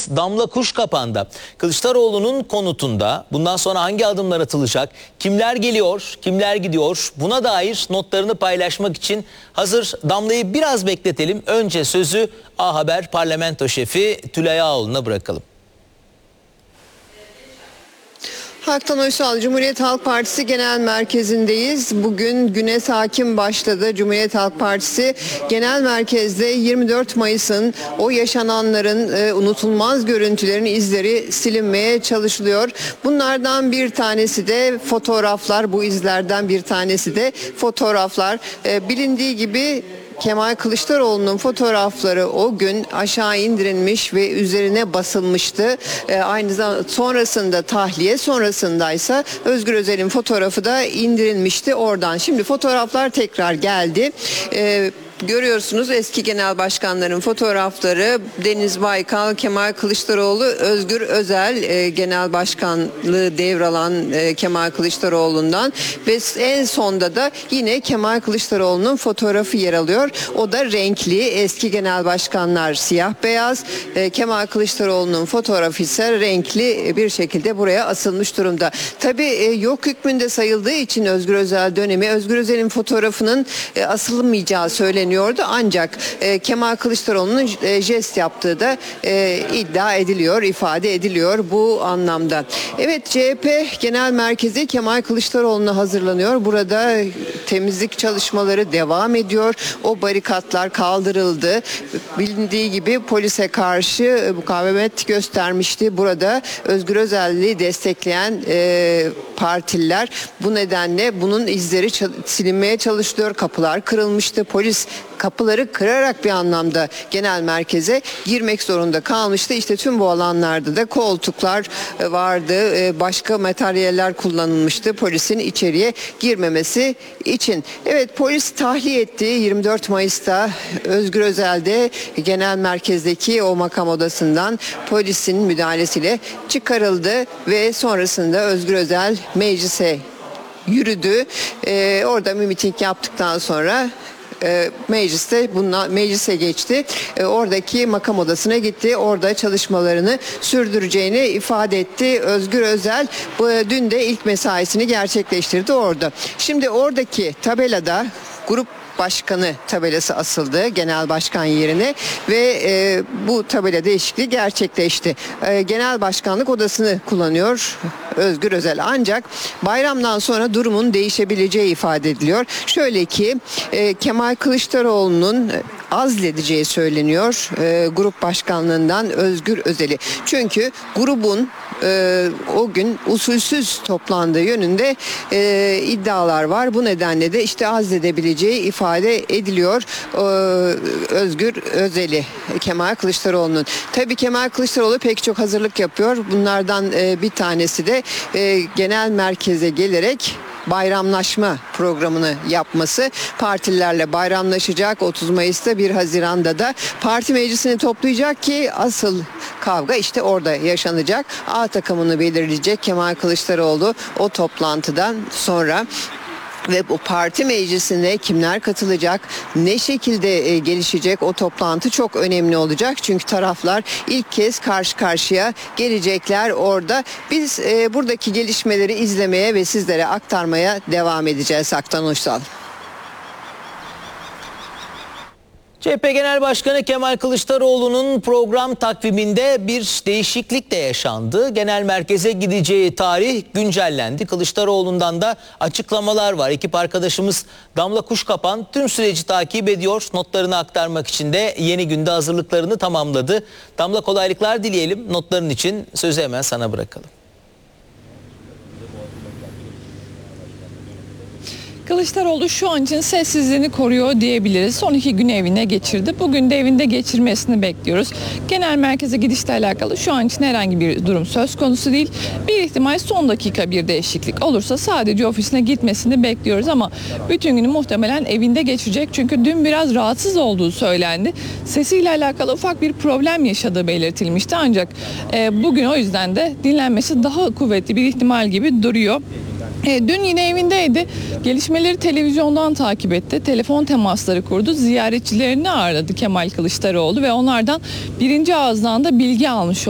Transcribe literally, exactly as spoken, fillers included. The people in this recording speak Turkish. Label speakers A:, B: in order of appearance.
A: notlarımız Damla Kuşkapan'da. Kılıçdaroğlu'nun konutunda bundan sonra hangi adımlar atılacak, kimler geliyor, kimler gidiyor, buna dair notlarını paylaşmak için hazır. Damla'yı biraz bekletelim. Önce sözü A Haber Parlamento Şefi Tülay Ağoğlu'na bırakalım.
B: Haktan Uysal, Cumhuriyet Halk Partisi Genel Merkezi'ndeyiz. Bugün güne sakin başladı. Cumhuriyet Halk Partisi Genel Merkez'de yirmi dört Mayıs'ın o yaşananların e, unutulmaz görüntülerin izleri silinmeye çalışılıyor. Bunlardan bir tanesi de fotoğraflar. Bu izlerden bir tanesi de fotoğraflar. E, bilindiği gibi Kemal Kılıçdaroğlu'nun fotoğrafları o gün aşağı indirilmiş ve üzerine basılmıştı. Ee, aynı zamanda sonrasında tahliye sonrasındaysa Özgür Özel'in fotoğrafı da indirilmişti oradan. Şimdi fotoğraflar tekrar geldi. Ee, Görüyorsunuz eski genel başkanların fotoğrafları. Deniz Baykal, Kemal Kılıçdaroğlu, Özgür Özel e, genel başkanlığı devralan e, Kemal Kılıçdaroğlu'ndan ve en sonda da yine Kemal Kılıçdaroğlu'nun fotoğrafı yer alıyor. O da renkli. Eski genel başkanlar siyah beyaz. E, Kemal Kılıçdaroğlu'nun fotoğrafı ise renkli bir şekilde buraya asılmış durumda. Tabii e, yok hükmünde sayıldığı için Özgür Özel dönemi, Özgür Özel'in fotoğrafının e, asılmayacağı söyleniyor. Ancak e, Kemal Kılıçdaroğlu'nun e, jest yaptığı da e, iddia ediliyor, ifade ediliyor bu anlamda. Evet, C H P Genel Merkezi Kemal Kılıçdaroğlu'na hazırlanıyor. Burada temizlik çalışmaları devam ediyor. O barikatlar kaldırıldı. Bilindiği gibi polise karşı mukavemet göstermişti. Burada Özgür Özel'i destekleyen e, partililer bu nedenle bunun izleri silinmeye çalışılıyor. Kapılar kırılmıştı. Polis kapıları kırarak bir anlamda genel merkeze girmek zorunda kalmıştı. İşte tüm bu alanlarda da koltuklar vardı, başka materyaller kullanılmıştı polisin içeriye girmemesi için. Evet, polis tahliye etti yirmi dört Mayıs'ta Özgür Özel'de genel merkezdeki o makam odasından polisin müdahalesiyle çıkarıldı ve sonrasında Özgür Özel meclise yürüdü. Ee, orada bir miting yaptıktan sonra E, mecliste bununla meclise geçti. E, oradaki makam odasına gitti. Orada çalışmalarını sürdüreceğini ifade etti Özgür Özel. Bu, dün de ilk mesaisini gerçekleştirdi orada. Şimdi oradaki tabelada grup başkanı tabelası asıldı genel başkan yerine ve e, bu tabela değişikliği gerçekleşti. E, genel başkanlık odasını kullanıyor Özgür Özel, ancak bayramdan sonra durumun değişebileceği ifade ediliyor. Şöyle ki e, Kemal Kılıçdaroğlu'nun azledeceği söyleniyor e, grup başkanlığından Özgür Özel'i. Çünkü grubun e, o gün usulsüz toplandığı yönünde e, iddialar var. Bu nedenle de işte azledebileceği ifade ediliyor e, Özgür Özel'i, Kemal Kılıçdaroğlu'nun. Tabii Kemal Kılıçdaroğlu pek çok hazırlık yapıyor. Bunlardan e, bir tanesi de e, genel merkeze gelerek bayramlaşma programını yapması. Partililerle bayramlaşacak. otuz Mayıs'ta bir Haziran'da da parti meclisini toplayacak ki asıl kavga işte orada yaşanacak. A takımını belirleyecek Kemal Kılıçdaroğlu o toplantıdan sonra. Ve bu parti meclisine kimler katılacak, ne şekilde e, gelişecek o toplantı çok önemli olacak. Çünkü taraflar ilk kez karşı karşıya gelecekler orada. Biz e, buradaki gelişmeleri izlemeye ve sizlere aktarmaya devam edeceğiz. Haktan Uysal.
A: C H P Genel Başkanı Kemal Kılıçdaroğlu'nun program takviminde bir değişiklik de yaşandı. Genel merkeze gideceği tarih güncellendi. Kılıçdaroğlu'ndan da açıklamalar var. Ekip arkadaşımız Damla Kuşkapan tüm süreci takip ediyor. Notlarını aktarmak için de yeni günde hazırlıklarını tamamladı. Damla, kolaylıklar dileyelim. Notların için sözü hemen sana bırakalım.
C: Kılıçdaroğlu şu an için sessizliğini koruyor diyebiliriz. Son iki günü evine geçirdi. Bugün de evinde geçirmesini bekliyoruz. Genel merkeze gidişle alakalı şu an için herhangi bir durum söz konusu değil. Bir ihtimal son dakika bir değişiklik olursa sadece ofisine gitmesini bekliyoruz ama bütün günü muhtemelen evinde geçirecek. Çünkü dün biraz rahatsız olduğu söylendi. Sesiyle alakalı ufak bir problem yaşadığı belirtilmişti. Ancak e, bugün o yüzden de dinlenmesi daha kuvvetli bir ihtimal gibi duruyor. E, dün yine evindeydi. Gelişmeleri televizyondan takip etti. Telefon temasları kurdu. Ziyaretçilerini ağırladı Kemal Kılıçdaroğlu ve onlardan birinci ağızdan da bilgi almış oldu.